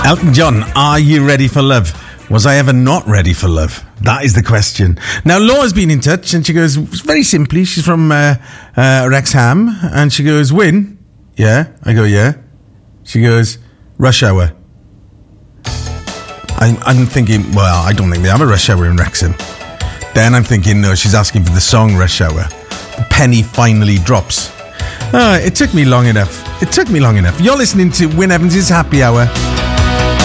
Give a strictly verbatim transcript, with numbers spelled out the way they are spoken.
Elton John, are you ready for love? Was I ever not ready for love? That is the question. Now, Laura's been in touch and she goes, very simply, she's from uh, uh, Wrexham, and she goes, Win? Yeah? I go, yeah. She goes, Rush Hour. I'm, I'm thinking, well, I don't think they have a Rush Hour in Wrexham. Then I'm thinking, no, she's asking for the song Rush Hour. The penny finally drops. Uh, it took me long enough. It took me long enough. You're listening to Wyn Evans' Happy Hour.